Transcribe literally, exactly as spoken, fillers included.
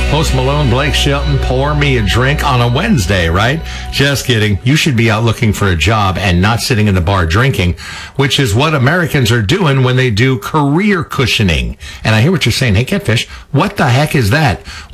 Post Malone, Blake Shelton, pour me a drink on a Wednesday, right? Just kidding. You should be out looking for a job and not sitting in the bar drinking, which is what Americans are doing when they do career cushioning. And I hear what you're saying. Hey, Catfish, what the heck is that?